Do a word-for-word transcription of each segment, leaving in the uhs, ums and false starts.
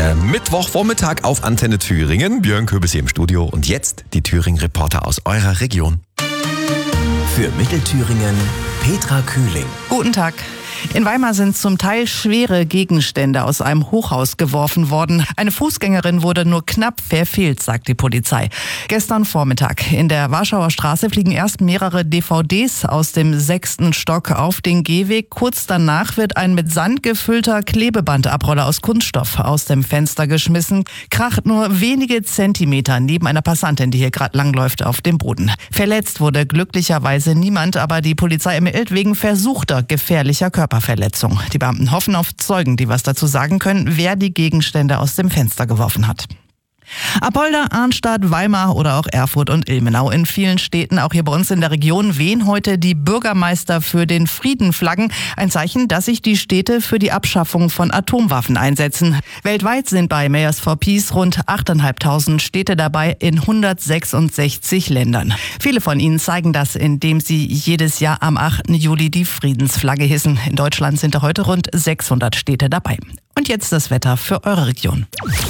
Der Mittwochvormittag auf Antenne Thüringen. Björn Köbis hier im Studio und jetzt die Thüringen-Reporter aus eurer Region. Für Mittelthüringen Petra Kühling. Guten Tag. In Weimar sind zum Teil schwere Gegenstände aus einem Hochhaus geworfen worden. Eine Fußgängerin wurde nur knapp verfehlt, sagt die Polizei. Gestern Vormittag in der Warschauer Straße fliegen erst mehrere D V Ds aus dem sechsten Stock auf den Gehweg. Kurz danach wird ein mit Sand gefüllter Klebebandabroller aus Kunststoff aus dem Fenster geschmissen. Kracht nur wenige Zentimeter neben einer Passantin, die hier gerade langläuft, auf dem Boden. Verletzt wurde glücklicherweise niemand, aber die Polizei ermittelt wegen versuchter gefährlicher Körperverletzung. Körperverletzung. Die Beamten hoffen auf Zeugen, die was dazu sagen können, wer die Gegenstände aus dem Fenster geworfen hat. Apolda, Arnstadt, Weimar oder auch Erfurt und Ilmenau. In vielen Städten, auch hier bei uns in der Region, wehen heute die Bürgermeister für den Frieden Flaggen. Ein Zeichen, dass sich die Städte für die Abschaffung von Atomwaffen einsetzen. Weltweit sind bei Mayors for Peace rund achttausendfünfhundert Städte dabei in hundertsechsundsechzig Ländern. Viele von ihnen zeigen das, indem sie jedes Jahr am achten Juli die Friedensflagge hissen. In Deutschland sind da heute rund sechshundert Städte dabei. Und jetzt das Wetter für eure Region.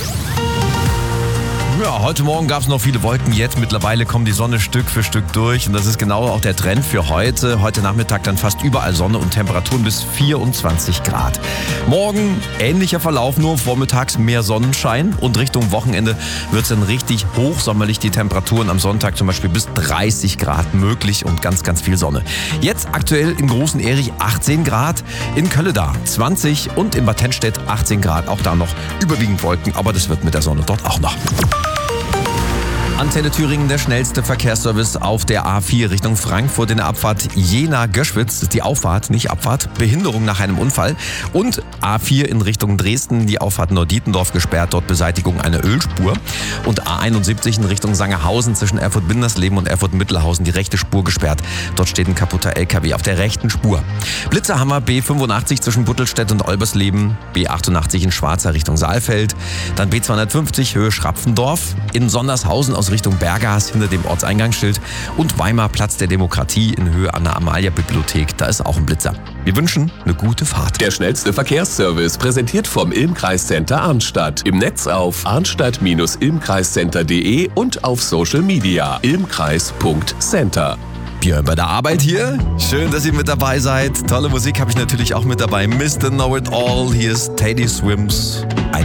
Ja, heute Morgen gab es noch viele Wolken, jetzt mittlerweile kommt die Sonne Stück für Stück durch und das ist genau auch der Trend für heute. Heute Nachmittag dann fast überall Sonne und Temperaturen bis vierundzwanzig Grad. Morgen ähnlicher Verlauf, nur vormittags mehr Sonnenschein und Richtung Wochenende wird es dann richtig hochsommerlich. Die Temperaturen am Sonntag zum Beispiel bis dreißig Grad möglich und ganz, ganz viel Sonne. Jetzt aktuell im Großen Erich achtzehn Grad, in Kölleda zwanzig und in Bad Tennstedt achtzehn Grad. Auch da noch überwiegend Wolken, aber das wird mit der Sonne dort auch noch. Antenne Thüringen, der schnellste Verkehrsservice auf der A vier Richtung Frankfurt in der Abfahrt Jena-Göschwitz. Die Auffahrt, nicht Abfahrt. Behinderung nach einem Unfall. Und A vier in Richtung Dresden, die Auffahrt Neu-Dietendorf gesperrt, dort Beseitigung einer Ölspur. Und A einundsiebzig in Richtung Sangerhausen zwischen Erfurt-Bindersleben und Erfurt-Mittelhausen, die rechte Spur gesperrt. Dort steht ein kaputter L K W auf der rechten Spur. Blitzerhammer B fünfundachtzig zwischen Buttelstedt und Olbersleben, B achtundachtzig in Schwarzer Richtung Saalfeld, dann B zweihundertfünfzig Höhe Schrapfendorf, in Sondershausen aus Richtung Berghaus hinter dem Ortseingangsschild und Weimar Platz der Demokratie in Höhe an der Amalia-Bibliothek. Da ist auch ein Blitzer. Wir wünschen eine gute Fahrt. Der schnellste Verkehrsservice präsentiert vom Ilmkreiscenter Arnstadt. Im Netz auf arnstadt Bindestrich ilmkreiscenter punkt de und auf Social Media ilmkreis Punkt center. Björn bei der Arbeit hier. Schön, dass ihr mit dabei seid. Tolle Musik habe ich natürlich auch mit dabei. Mister Know It All. Hier ist Teddy Swims.